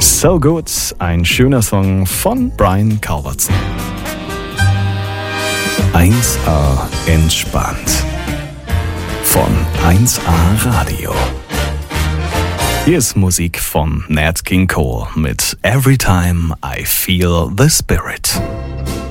So Good, ein schöner Song von Brian Culbertson. 1A entspannt von 1A Radio. Hier ist Musik von Nat King Cole mit Every Time I Feel the Spirit.